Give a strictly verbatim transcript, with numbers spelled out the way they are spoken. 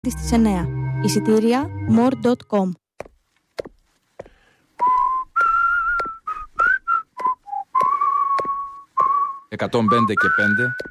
στις εννιά. Εισιτήρια more τελεία com. εκατόν πέντε και πέντε